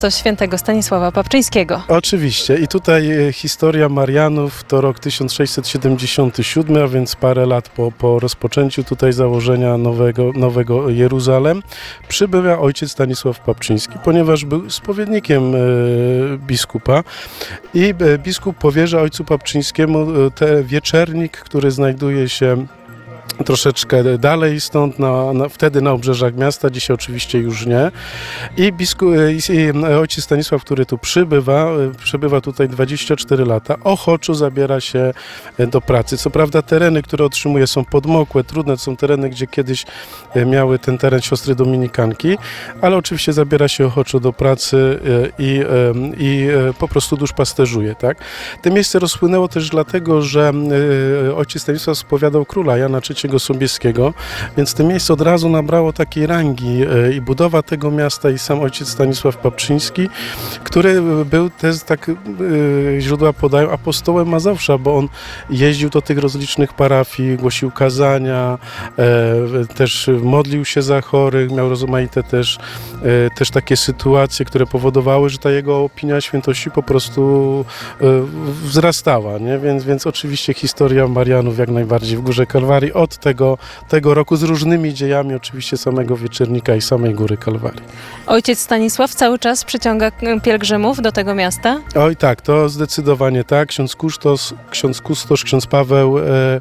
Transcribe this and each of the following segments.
To świętego Stanisława Papczyńskiego. Oczywiście. I tutaj historia Marianów to rok 1677, a więc parę lat po rozpoczęciu tutaj założenia nowego Jeruzalem, przybywa ojciec Stanisław Papczyński, ponieważ był spowiednikiem biskupa i biskup powierza ojcu Papczyńskiemu wieczernik, który znajduje się troszeczkę dalej stąd, wtedy na obrzeżach miasta, dzisiaj oczywiście już nie. I ojciec Stanisław, który tu przebywa tutaj 24 lata, ochoczo zabiera się do pracy. Co prawda tereny, które otrzymuje, są podmokłe, trudne, to są tereny, gdzie kiedyś miały ten teren siostry dominikanki, ale oczywiście zabiera się ochoczo do pracy i po prostu duszpasterzuje, tak? To miejsce rozpłynęło też dlatego, że ojciec Stanisław spowiadał króla Jana III Sobieskiego, więc to miejsce od razu nabrało takiej rangi i budowa tego miasta i sam ojciec Stanisław Papczyński, który był też, tak źródła podają, apostołem Mazowsza, bo on jeździł do tych rozlicznych parafii, głosił kazania, też modlił się za chorych, miał rozmaite też takie sytuacje, które powodowały, że ta jego opinia świętości po prostu wzrastała, nie? Więc oczywiście historia Marianów jak najbardziej w Górze Kalwarii od tego roku z różnymi dziejami oczywiście samego Wieczernika i samej Góry Kalwarii. Ojciec Stanisław cały czas przyciąga pielgrzymów do tego miasta? Oj tak, to zdecydowanie tak. Ksiądz kustosz, ksiądz Paweł,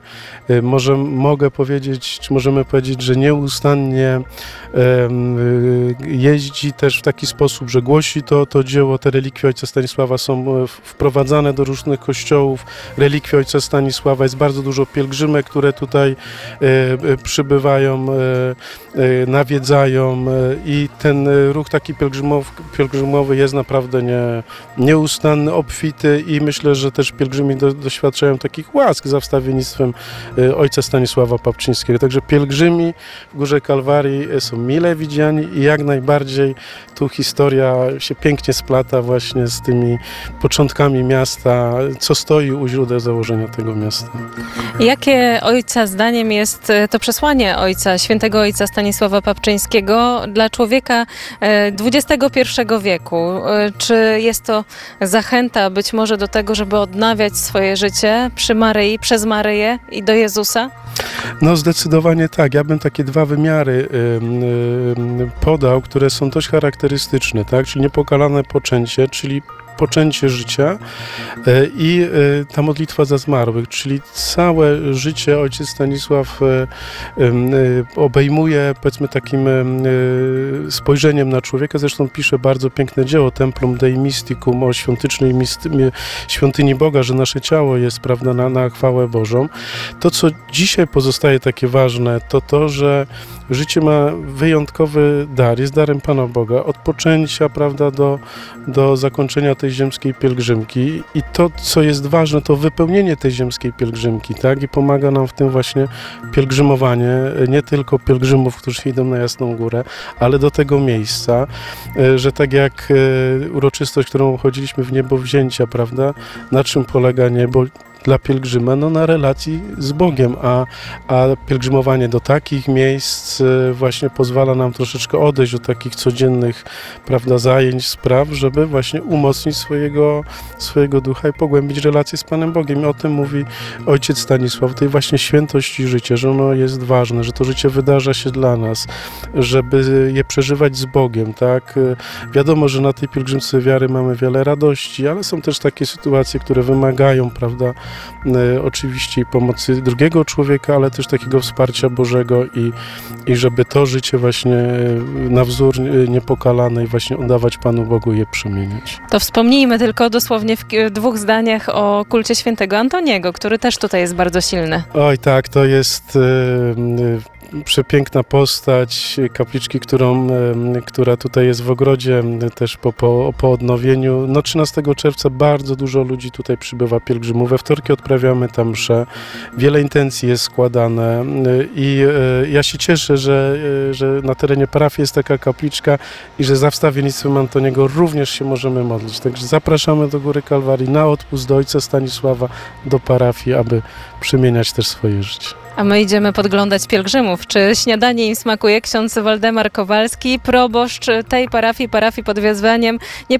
możemy powiedzieć, że nieustannie jeździ też w taki sposób, że głosi to dzieło, te relikwie ojca Stanisława są wprowadzane do różnych kościołów, relikwie ojca Stanisława, jest bardzo dużo pielgrzymek, które tutaj przybywają, nawiedzają i ten ruch taki pielgrzymowy jest naprawdę nieustanny, obfity i myślę, że też pielgrzymi doświadczają takich łask za wstawiennictwem ojca Stanisława Papczyńskiego. Także pielgrzymi w Górze Kalwarii są mile widziani i jak najbardziej tu historia się pięknie splata właśnie z tymi początkami miasta, co stoi u źródeł założenia tego miasta. Jakie ojca zdaniem jest to przesłanie świętego ojca Stanisława Papczyńskiego dla człowieka XXI wieku? Czy jest to zachęta być może do tego, żeby odnawiać swoje życie przy Maryi, przez Maryję i do Jezusa? No zdecydowanie tak. Ja bym takie dwa wymiary podał, które są dość charakterystyczne, tak? Czyli niepokalane poczęcie, czyli poczęcie życia i ta modlitwa za zmarłych, czyli całe życie ojciec Stanisław obejmuje, powiedzmy, takim spojrzeniem na człowieka. Zresztą pisze bardzo piękne dzieło Templum Dei Mysticum o świątycznej świątyni Boga, że nasze ciało jest, prawda, na chwałę Bożą. To, co dzisiaj pozostaje takie ważne, to, że życie ma wyjątkowy dar, jest darem Pana Boga, od poczęcia, prawda, do zakończenia tej ziemskiej pielgrzymki i to, co jest ważne, to wypełnienie tej ziemskiej pielgrzymki, tak? I pomaga nam w tym właśnie pielgrzymowanie, nie tylko pielgrzymów, którzy idą na Jasną Górę, ale do tego miejsca, że tak jak uroczystość, którą chodziliśmy w niebowzięcia, prawda? Na czym polega niebo dla pielgrzyma? No na relacji z Bogiem, a pielgrzymowanie do takich miejsc właśnie pozwala nam troszeczkę odejść od takich codziennych, prawda, zajęć, spraw, żeby właśnie umocnić swojego ducha i pogłębić relacje z Panem Bogiem. I o tym mówi ojciec Stanisław, tej właśnie świętości życia, że ono jest ważne, że to życie wydarza się dla nas, żeby je przeżywać z Bogiem, tak? Wiadomo, że na tej pielgrzymce wiary mamy wiele radości, ale są też takie sytuacje, które wymagają, prawda, oczywiście i pomocy drugiego człowieka, ale też takiego wsparcia Bożego i żeby to życie właśnie na wzór niepokalanej właśnie oddawać Panu Bogu i je przemieniać. To wspomnijmy tylko dosłownie w dwóch zdaniach o kulcie świętego Antoniego, który też tutaj jest bardzo silny. Oj tak, to jest przepiękna postać, która tutaj jest w ogrodzie też po odnowieniu. No 13 czerwca bardzo dużo ludzi tutaj przybywa pielgrzymów. We wtorki odprawiamy tam mszę. Wiele intencji jest składane i ja się cieszę, że na terenie parafii jest taka kapliczka i że za wstawiennictwem Antoniego również się możemy modlić. Także zapraszamy do Góry Kalwarii na odpust do ojca Stanisława, do parafii, aby przemieniać też swoje życie. A my idziemy podglądać pielgrzymów. Czy śniadanie im smakuje? Ksiądz Waldemar Kowalski, proboszcz tej parafii pod Wezwaniem, nie